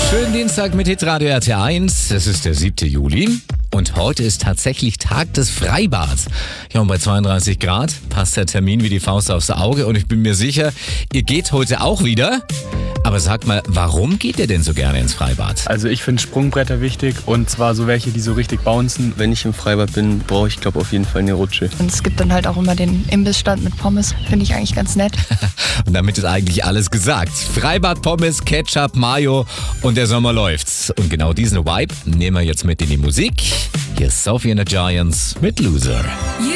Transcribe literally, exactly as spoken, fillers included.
Schönen Dienstag mit Hitradio R T eins. Es ist der siebte Juli und heute ist tatsächlich Tag des Freibads. Ja, und bei zweiunddreißig Grad passt der Termin wie die Faust aufs Auge und ich bin mir sicher, ihr geht heute auch wieder. Aber sag mal, warum geht ihr denn so gerne ins Freibad? Also ich finde Sprungbretter wichtig und zwar so welche, die so richtig bouncen. Wenn ich im Freibad bin, brauche ich glaube auf jeden Fall eine Rutsche. Und es gibt dann halt auch immer den Imbissstand mit Pommes, finde ich eigentlich ganz nett. Und damit ist eigentlich alles gesagt. Freibad, Pommes, Ketchup, Mayo und der Sommer läuft's. Und genau diesen Vibe nehmen wir jetzt mit in die Musik. Hier ist Sophie and the Giants mit Loser. You